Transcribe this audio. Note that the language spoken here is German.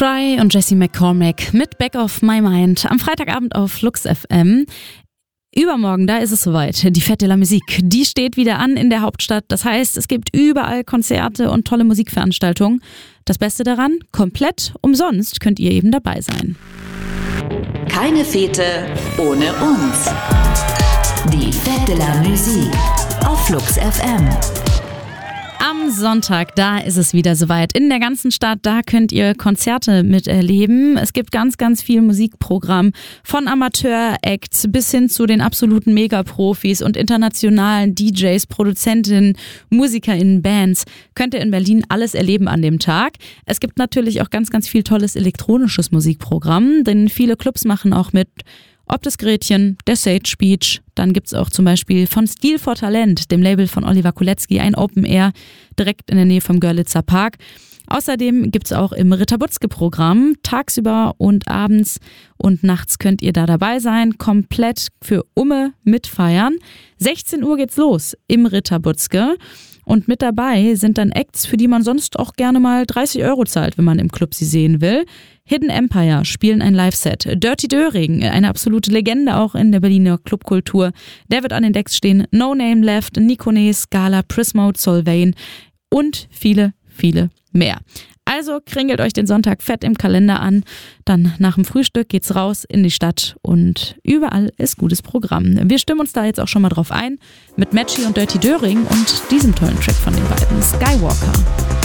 Cry und Jesse McCormack mit Back of My Mind am Freitagabend auf Flux FM. Übermorgen, da ist es soweit. Die Fête de la Musique, die steht wieder an in der Hauptstadt. Das heißt, es gibt überall Konzerte und tolle Musikveranstaltungen. Das Beste daran, komplett umsonst könnt ihr eben dabei sein. Keine Fete ohne uns. Die Fête de la Musique auf Flux FM. Am Sonntag, da ist es wieder soweit. In der ganzen Stadt, da könnt ihr Konzerte miterleben. Es gibt ganz, ganz viel Musikprogramm. Von Amateur-Acts bis hin zu den absoluten Megaprofis und internationalen DJs, Produzentinnen, MusikerInnen, Bands. Könnt ihr in Berlin alles erleben an dem Tag. Es gibt natürlich auch ganz, ganz viel tolles elektronisches Musikprogramm, denn viele Clubs machen auch mit. Ob das Gretchen, der Sage Speech, dann gibt's auch zum Beispiel von Stil for Talent, dem Label von Oliver Kolecki, ein Open Air direkt in der Nähe vom Görlitzer Park. Außerdem gibt's auch im Ritter-Butzke-Programm tagsüber und abends und nachts könnt ihr da dabei sein, komplett für Umme mitfeiern. 16 Uhr geht's los im Ritter-Butzke. Und mit dabei sind dann Acts, für die man sonst auch gerne mal 30 € zahlt, wenn man im Club sie sehen will. Hidden Empire spielen ein Live-Set. Dirty Döring, eine absolute Legende auch in der Berliner Clubkultur. Der wird an den Decks stehen. No Name Left, Nikone, Scala, Prismo, Solveig und viele, viele mehr. Also kringelt euch den Sonntag fett im Kalender an. Dann nach dem Frühstück geht's raus in die Stadt und überall ist gutes Programm. Wir stimmen uns da jetzt auch schon mal drauf ein mit Matchy und Dirty Döring und diesem tollen Track von den beiden, Skywalker.